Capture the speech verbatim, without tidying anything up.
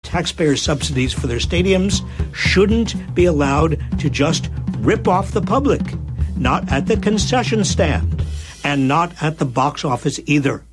taxpayer subsidies for their stadiums shouldn't be allowed to just rip off the public, not at the concession stand, and not at the box office either.